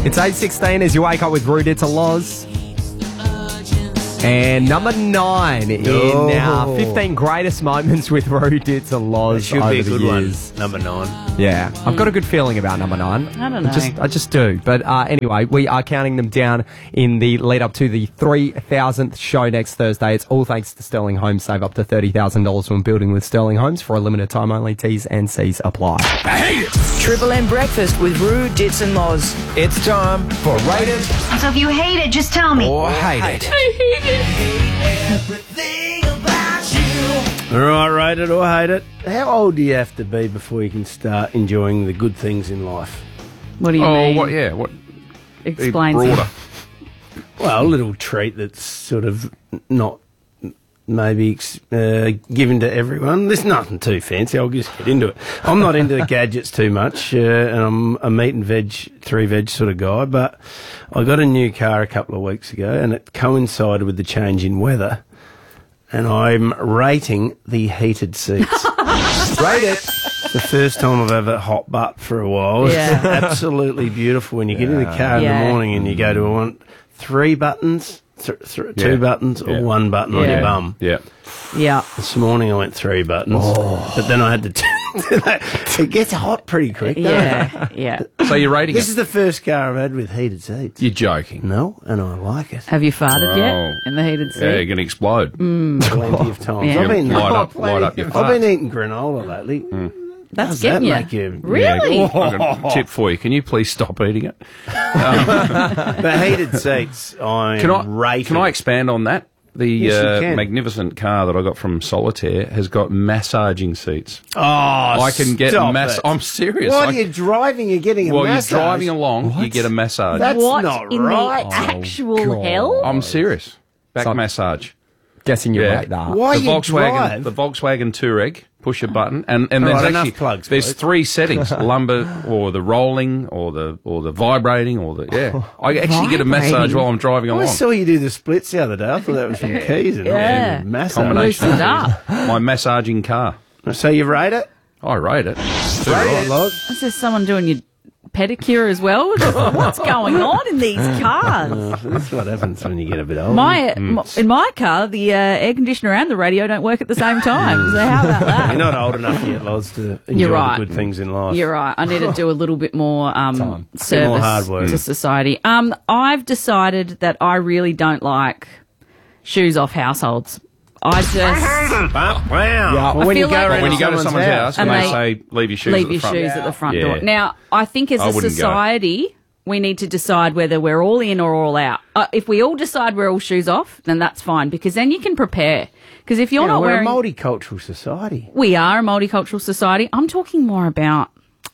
It's 8:16 as you wake up with Rude. It's a Loz. And number 9 in our 15 greatest moments with Rude. It's a Loz. Should over be a the good years. one. Number 9. Yeah, I've got a good feeling about number 9. I don't know. I just do. But anyway, we are counting them down in the lead up to the 3,000th show next Thursday. It's all thanks to Sterling Homes. Save up to $30,000 when building with Sterling Homes for a limited time only. T's and C's apply. I hate it. Triple M breakfast with Rude, Dits and Loz. It's time for Rate It So if you hate it, just tell me. or Hate It. All right, rate it or hate it. How old do you have to be before you can start enjoying the good things in life? What do you mean? what? Yeah, what? Explain. Broader. Well, a little treat that's sort of not maybe given to everyone. There's nothing too fancy. I'll just get into it. I'm not into the gadgets too much, and I'm a meat and veg, 3 veg sort of guy, but I got a new car a couple of weeks ago, and it coincided with the change in weather, and I'm rating the heated seats. Rate it. It's the first time I've ever hot butt for a while. Yeah. It's absolutely beautiful when you get in the car in the Yeah. morning and you go to want 3 buttons, 2 buttons, or 1 button on Yeah. your bum. Yeah. Yeah. This morning I went 3 buttons, but then I had to. It gets hot pretty quick. doesn't it? Yeah. Yeah. So you're rating This it? is the first car I've had with heated seats. You're joking. No, and I like it. Have you farted Oh. yet in the heated seat? Yeah, you're going to explode. Plenty of times. Yeah. I've been Light up your I've fart. been eating granola lately. That's Does that getting make you. you- Really? Yeah, I've got a tip for you. Can you please stop eating it? But heated seats, I'm rating. Can I expand on that? The Yes, you can. magnificent car that I got from Solitaire has got massaging seats. Oh, I can get stop mass. it. I'm serious. While you're driving, you're getting a While you're massage. driving along, you get a massage. That's What not in right. the actual hell? I'm serious. Back So- massage. Guessing you Yeah. rate that. Why the you Volkswagen, drive? the Volkswagen Touareg. Push a button, and All there's right, enough actually plugs, there's please. 3 settings: lumbar, or the rolling, or the vibrating, or the I actually get a massage Vibrating. while I'm driving I along. saw you do the splits the other day. I thought that was from Keys and Yeah. massage. Combination. Loosen up. My massaging car. So you rate it? I rate it. Rate it, Loz. Is there someone doing your pedicure as well? What's going on in these cars? That's what happens when you get a bit older. In my car, the air conditioner and the radio don't work at the same time. So how about that? You're not old enough yet, Loz, to enjoy You're right. the good things in life. You're right. I need to do a little bit more service more hard work. to society. I've decided that I really don't like shoes off households. I just Wow. Well, I when you feel go like- around When you go to someone's house and And they they say, leave your shoes leave at the your front. shoes at the front Yeah. door. Now, I think as I a wouldn't go. society, we need to decide whether we're all in or all out. If we all decide we're all shoes off, then that's fine, because then you can prepare. Because if you're not we're wearing... a multicultural society. We are a multicultural society. I'm talking more about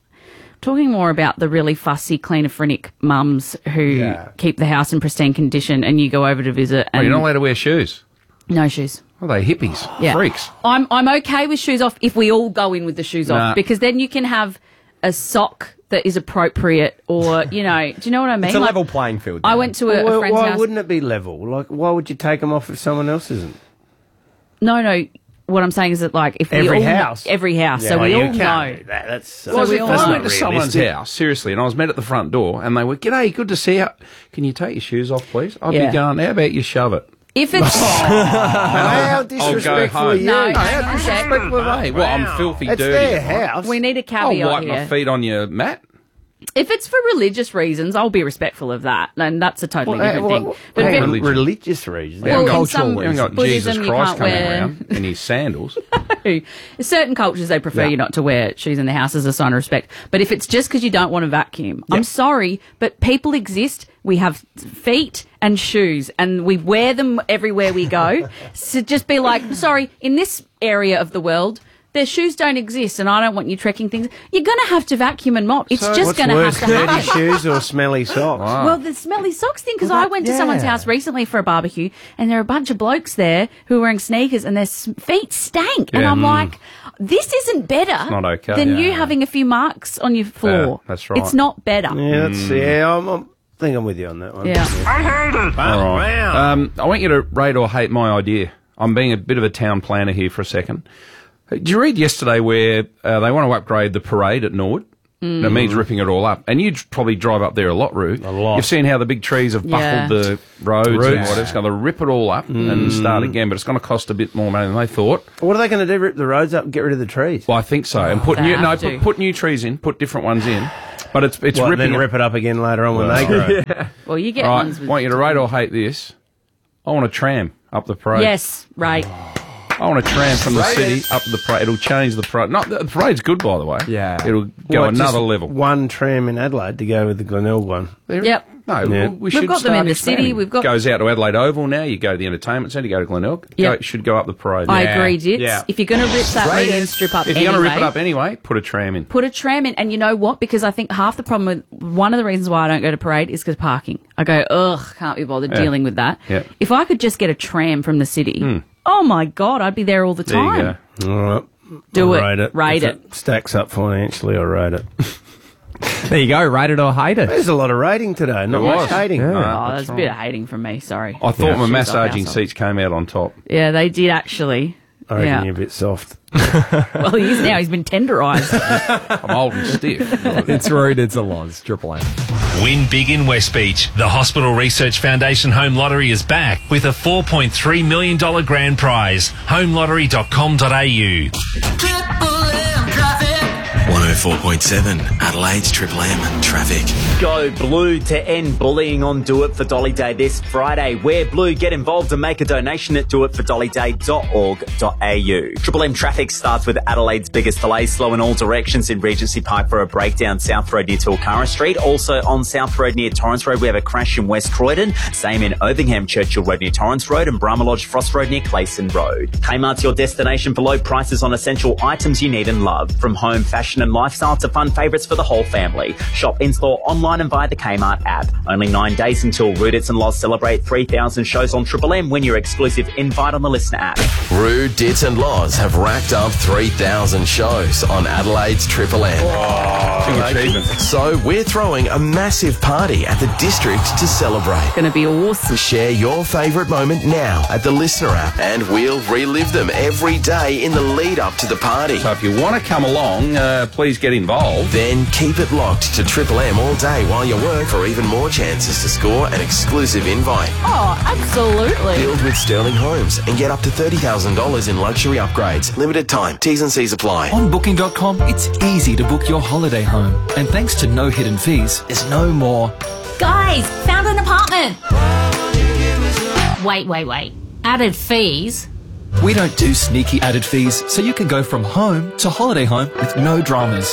the really fussy, cleanophrenic mums who keep the house in pristine condition, and you go over to visit Oh, and you're not allowed to wear shoes. no shoes. Are they hippies? Yeah. Freaks. I'm okay with shoes off if we all go in with the shoes Nah. off, because then you can have a sock that is appropriate, or do you know what I mean? It's a Like, level playing field. I now. went to a Well, friend's why house. wouldn't it be level? Like, why would you take them off if someone else isn't? No. What I'm saying is that, like, if Every we all house. so Well, we you all can't know. do that. That's Well, we if all I know. went to someone's house, seriously, and I was met at the front door, and they were, "G'day, good to see you. Can you take your shoes off, please?" I'd Yeah. be going, "How about you shove it?" If it's How I'll disrespectful go are home. you? No, How hang on a sec. disrespectful are they? Well, I'm filthy It's dirty. their house. we need a I'll caveat wipe here. my feet on your mat. If it's for religious reasons, I'll be respectful of that, and that's a totally different thing. But if it, Religion. religious reasons. We haven't Well, in got, some we haven't got Buddhism, Jesus you Christ can't coming wear- around in his sandals. certain cultures, they prefer you not to wear shoes in the house as a sign of respect. But if it's just because you don't want to vacuum, I'm sorry, but people exist. We have feet and shoes, and we wear them everywhere we go. So just be like, sorry, in this area of the world, their shoes don't exist, and I don't want you trekking things. You're going to have to vacuum and mop. It's just What's going to have worse, to dirty happen. shoes or smelly socks? Well, the smelly socks thing, because I went to someone's house recently for a barbecue, and there are a bunch of blokes there who were wearing sneakers, and their feet stank. And Yeah. I'm like, this isn't better not okay. than you Yeah. having a few marks on your floor. that's right. It's not better. Yeah, that's, I think I'm with you on that one. Yeah. All right. I want you to rate or hate my idea. I'm being a bit of a town planner here for a second. Did you read yesterday where they want to upgrade the parade at Norwood? That means ripping it all up. And you probably drive up there a lot, Roo. A lot. You've seen how the big trees have buckled the roads and whatever. It's going to rip it all up and start again, but it's going to cost a bit more money than they thought. What are they going to do? Rip the roads up and get rid of the trees? Well, I think so. And put They have to. put new trees in, put different ones in. But it's What, ripping then rip it up again later on when they grow. Well, you get All ones right, with... want you to rate or hate this. I want a tram up the parade. Yes, right. I want a tram from the city up the parade. It'll change the parade. No, the parade's good, by the way. Yeah. It'll go What, another just level. One tram in Adelaide to go with the Glenelg one. Yep. No, Yeah. we should We've got them start in the city. expanding. We've got... Goes out to Adelaide Oval now. You go to the entertainment centre. You go to Glenelg. Yep. Should go up the parade. I agree, Dits. Yeah. If you're going to rip that median strip up If anyway... you're going to rip it up anyway, put a tram in. Put a tram in, and you know what? Because I think half the problem with one of the reasons why I don't go to parade is because parking. I go, ugh, can't be bothered dealing with that. Yeah. If I could just get a tram from the city, oh my God, I'd be there all the There you time. go. All right. Do I'll it. Rate it. Rate If it. stacks up financially, I'll rate it. There you go. Rate it or hate it. There's a lot of rating today, not There much was. hating. Yeah. Oh, That's that's a bit of hating from me, sorry. I thought my Shoes off massaging our seats came out on top. Yeah, they did actually. I reckon Yeah. you're a bit soft. Well, he is now. He's been tenderised. I'm old and stiff. It's rude. It's a Loz. Triple M. Win big in West Beach. The Hospital Research Foundation Home Lottery is back with a $4.3 million grand prize. HomeLottery.com.au. 104.7 Adelaide's Triple M traffic. Go Blue to end bullying on Do It for Dolly Day this Friday. Wear blue, get involved and make a donation at doitfordollyday.org.au. Triple M traffic starts with Adelaide's biggest delays, slow in all directions in Regency Park for a breakdown South Road near Tulkara Street. Also on South Road near Torrance Road, we have a crash in West Croydon. Same in Irvingham Churchill Road near Torrance Road and Brahma Lodge Frost Road near Clayson Road. Kmart's your destination for low prices on essential items you need and love. From home, fashion and lifestyle to fun favourites for the whole family. Shop in-store, online and via the Kmart app. Only 9 days until Rudits and Loz celebrate 3,000 shows on Triple M. Win your exclusive invite on the Listener app. Roo, Dits and Loz have racked up 3,000 shows on Adelaide's Triple M. Big achievement. So we're throwing a massive party at the district to celebrate. Going to be awesome. Share your favourite moment now at the Listener app and we'll relive them every day in the lead up to the party. So if you want to come along, please get involved. Then keep it locked to Triple M all day while you work for even more chances to score an exclusive invite. Oh, absolutely. Build with Sterling Homes and get up to $30,000 in luxury upgrades. Limited time. T's and C's apply. On Booking.com, it's easy to book your holiday home. And thanks to no hidden fees, there's no more. Guys, found an apartment. Wait. Added fees? We don't do sneaky added fees, so you can go from home to holiday home with no dramas.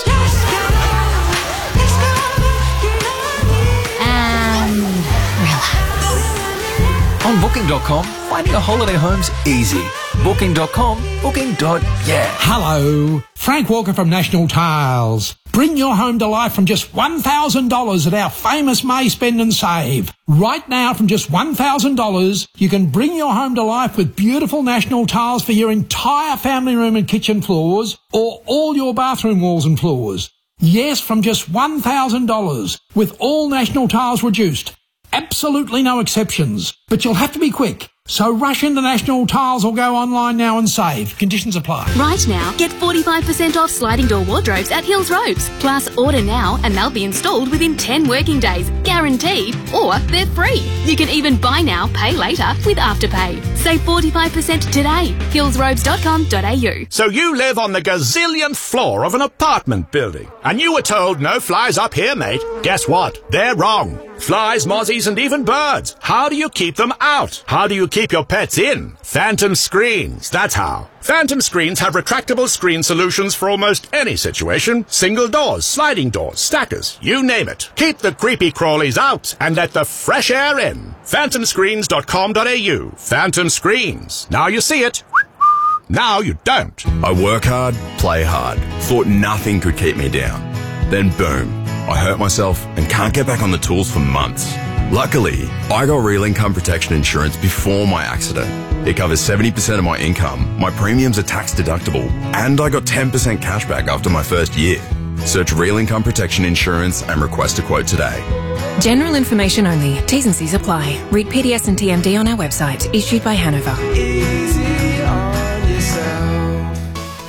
And relax. On Booking.com, finding a holiday home's easy. Booking.com, booking.yeah. Hello, Frank Walker from National Tiles. Bring your home to life from just $1,000 at our famous May Spend and Save. Right now, from just $1,000, you can bring your home to life with beautiful National Tiles for your entire family room and kitchen floors, or all your bathroom walls and floors. Yes, from just $1,000, with all National Tiles reduced. Absolutely no exceptions. But you'll have to be quick. So rush into National Tiles or go online now and save. Conditions apply. Right now, get 45% off sliding door wardrobes at Hills Ropes. Plus, order now and they'll be installed within 10 working days, guaranteed, or they're free. You can even buy now, pay later with Afterpay. Save 45% today. hillsropes.com.au. So you live on the gazillionth floor of an apartment building, and you were told no flies up here, mate. Guess what? They're wrong. Flies, mozzies, and even birds. How do you keep them out? How do you keep your pets in? Phantom Screens, that's how. Phantom Screens have retractable screen solutions for almost any situation. Single doors, sliding doors, stackers, you name it. Keep the creepy crawlies out and let the fresh air in. PhantomScreens.com.au. Phantom Screens. Now you see it. Now you don't. I work hard, play hard. Thought nothing could keep me down. Then boom, I hurt myself and can't get back on the tools for months. Luckily, I got real income protection insurance before my accident. It covers 70% of my income, my premiums are tax deductible, and I got 10% cash back after my first year. Search Real Income Protection Insurance and request a quote today. General information only. T's and C's apply. Read PDS and TMD on our website. Issued by Hanover. Easy on yourself.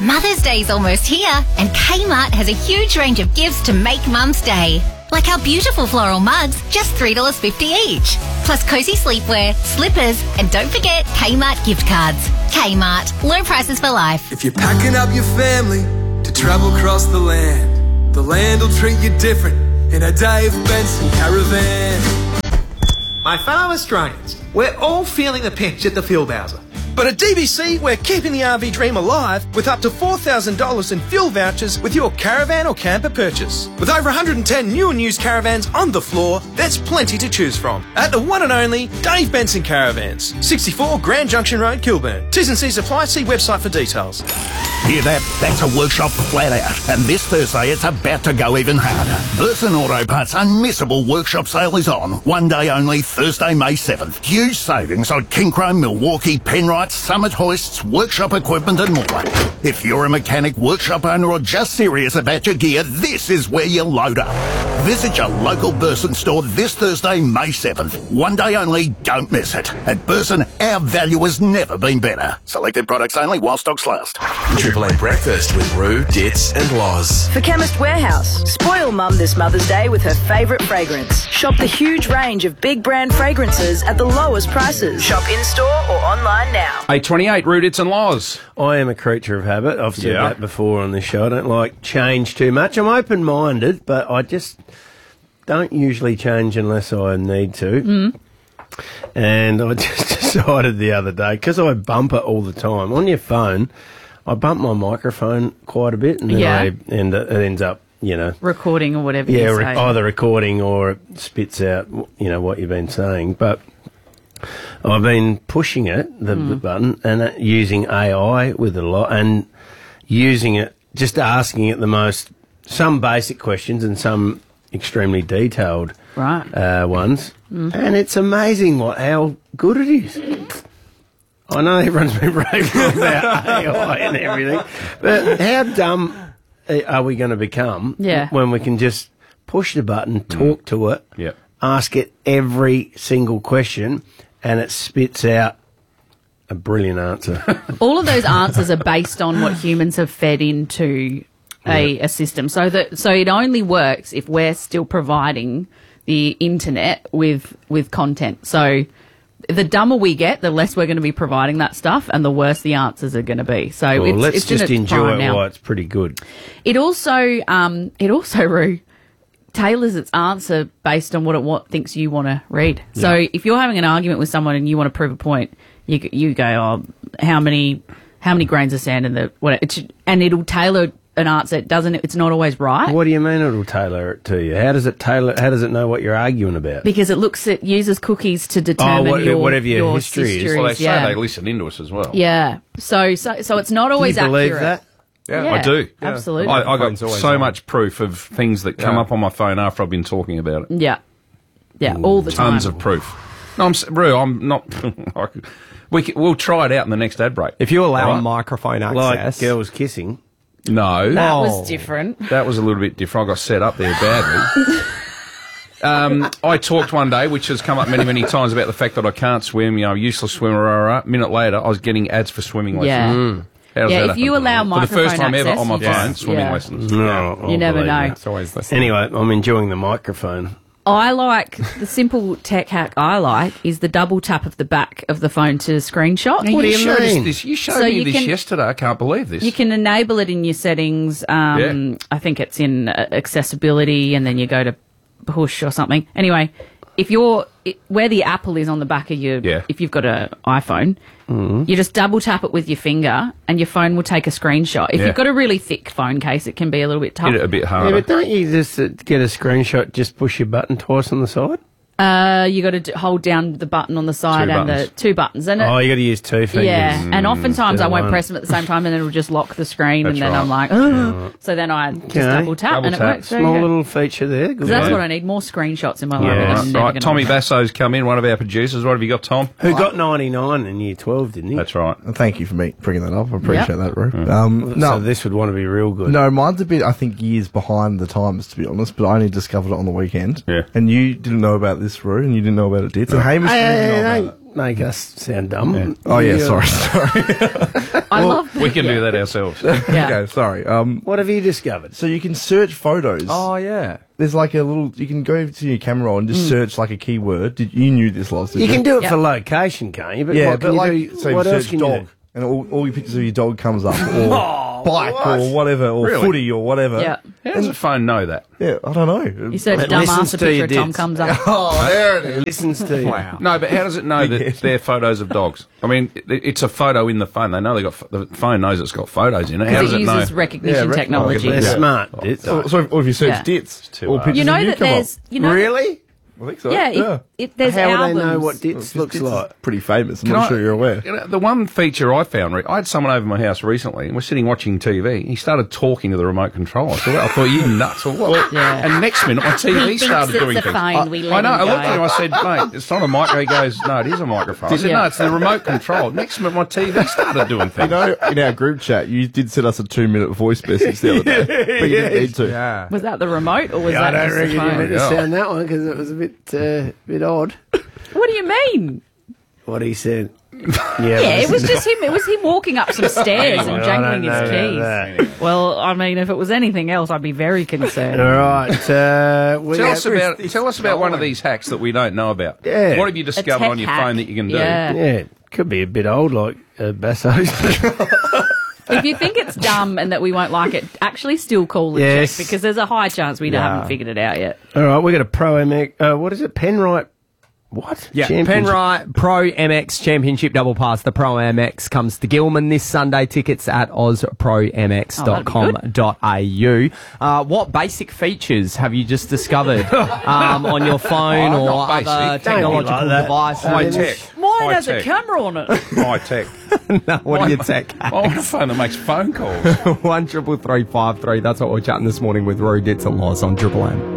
Mother's Day's almost here, and Kmart has a huge range of gifts to make Mum's Day. Like our beautiful floral mugs, just $3.50 each. Plus cosy sleepwear, slippers, and don't forget Kmart gift cards. Kmart, low prices for life. If you're packing up your family to travel across the land will treat you different in a Dave Benson caravan. My fellow Australians, we're all feeling the pinch at the fuel bowser. But at DBC, we're keeping the RV dream alive with up to $4,000 in fuel vouchers with your caravan or camper purchase. With over 110 new and used caravans on the floor, there's plenty to choose from. At the one and only Dave Benson Caravans, 64 Grand Junction Road, Kilburn. T's and C's apply. See website for details. Hear that? That's a workshop flat out. And this Thursday, it's about to go even harder. Burson Auto Parts' unmissable workshop sale is on. One day only, Thursday, May 7th. Huge savings on King Chrome, Milwaukee, Penrite, Summit hoists, workshop equipment and more. If you're a mechanic, workshop owner or just serious about your gear, this is where you load up. Visit your local Burson store this Thursday, May 7th. One day only, don't miss it. At Burson, our value has never been better. Selected products only while stocks last. Triple M Breakfast with Roo, Dits and Loz. For Chemist Warehouse, spoil Mum this Mother's Day with her favourite fragrance. Shop the huge range of big brand fragrances at the lowest prices. Shop in-store or online now. 8:28, Roo, Dits and Loz. I am a creature of habit. I've said that before on this show. I don't like change too much. I'm open-minded, but I just don't usually change unless I need to. And I just decided the other day, because I bump it all the time, on your phone, I bump my microphone quite a bit, and then it ends up, recording or whatever. Either recording or it spits out, what you've been saying. But I've been pushing it, the button, and using AI with it a lot, and using it, just asking it some basic questions and some extremely detailed ones. And it's amazing how good it is. I know everyone's been raving about AI and everything, but how dumb are we going to become when we can just push the button, talk to it, ask it every single question, and it spits out a brilliant answer. All of those answers are based on what humans have fed into a system. So it only works if we're still providing the internet with content. So the dumber we get, the less we're going to be providing that stuff, and the worse the answers are going to be. So let's just enjoy it while it's pretty good. It also Roo, tailors its answer based on what it thinks you want to read. Yeah. So if you're having an argument with someone and you want to prove a point, you go, how many grains of sand in the and it'll tailor an answer. It's not always right. What do you mean it'll tailor it to you? How does it know what you're arguing about? Because it uses cookies to determine whatever your history is. Well, they say they listen into us as well. Yeah. So it's not always accurate. Do you believe that? Yeah, I do. Yeah, absolutely. I got so much proof of things that come up on my phone after I've been talking about it. Yeah. Yeah, all the time. Tons of proof. No, I'm not... We'll try it out in the next ad break. If you allow microphone access... Like girls kissing... No. That was different. That was a little bit different. I got set up there badly. I talked one day, which has come up many, many times, about the fact that I can't swim, useless swimmer. A minute later, I was getting ads for swimming lessons. Yeah, if you allow microphone for the first time access, ever on my phone, swimming lessons. No, you never know. It's always listening. Anyway, I'm enjoying the microphone. I like the simple tech hack I like is the double tap of the back of the phone to screenshot. What do you mean? You showed me this yesterday. I can't believe this. You can enable it in your settings. I think it's in accessibility, and then you go to push or something. Anyway, if where the Apple is on the back of your, if you've got an iPhone, you just double tap it with your finger, and your phone will take a screenshot. If you've got a really thick phone case, it can be a little bit tough. Get it a bit harder. Yeah, but don't you just get a screenshot? Just push your button twice on the side. You got to hold down the button on the side the two buttons. And you got to use two fingers. Yeah, and oftentimes I won't press them at the same time, and then it'll just lock the screen, and then I'm like, so then I just double tap, and it works. Small little feature there. Good that's what I need, more screenshots in my life. Right, Tommy Basso's come in, one of our producers. What have you got, Tom? Who got 99 in year 12, didn't he? That's right. Thank you for bringing that up. I appreciate that, Roo. So this would want to be real good. No, mine's a bit, I think, years behind the times, to be honest, but I only discovered it on the weekend. Yeah. And you didn't know about this, Roo, and you didn't know about it, Dits. And Hamish didn't know about it. make us sound dumb. Yeah. Oh yeah, sorry. I love that. We can do that ourselves. Okay, sorry. What have you discovered? So you can search photos. Oh, yeah. There's like a little. You can go to your camera roll and just search like a keyword. You knew this, Loz? You can do it for location, can't you? But yeah, what but can like, you do? so What you else search can dog, you do? and all your pictures of your dog comes up, or bike, what? or whatever, or Really? footy, or whatever. Yeah. How does the phone know that? Yeah, I don't know. You search It dumbass, listens a to you, picture of Tom Dids. comes up. Oh, there it is. Listens to you. Wow. No, but how does it know that they're photos of dogs? I mean, it's a photo in the phone. They know the phone knows it's got photos in it. How Because does it it know? uses recognition technology. They're smart. Or if you search Yeah. dits, too or hard. pictures You know of that come there's... up. You know Really? I think so. Yeah, there's How albums. would they know what Dits looks Dits is like? pretty famous. I'm Can not I- sure you're aware. You know, the one feature I found, I had someone over my house recently, and we're sitting watching TV. He started talking to the remote control. I thought, you nuts or what? Yeah. And next minute, my TV He started thinks doing it's a things. phone, we I let know. him I looked go. at him. I said, mate, it's not a microphone. He goes, no, it is a microphone. I said, no, it's the remote control. Next minute, my TV started doing things. You know, in our group chat, you did send us a 2-minute voice message the other day, but you didn't need to. Yeah. Was that the remote or was I that don't just the reckon you phone? meant to sound that one because it was a bit odd. What do you mean? What he said. Yeah, it was just him. It was him walking up some stairs and jangling his keys. Well, I mean, if it was anything else, I'd be very concerned. All right. Tell us about one of these hacks that we don't know about. Yeah. What have you discovered tech on your hack. phone that you can do? Yeah. It could be a bit old, like Basso's. If you think it's dumb and that we won't like it, actually still call and Yes. check because there's a high chance we haven't figured it out yet. All right, we got a Pro MX. What is it? Penrite. What? Yeah, Championship. Penrite Pro MX Championship Double Pass. The Pro MX comes to Gilman this Sunday. Tickets at ozpromx.com.au. What basic features have you just discovered on your phone or not other basic. technological Don't be like that. devices? High tech. Mine has a High-tech. camera on it. High tech. No, what are your tech I want a phone that makes phone calls. 1 333 533. That's what we're chatting this morning with Rory Ditz and Loz on Triple M.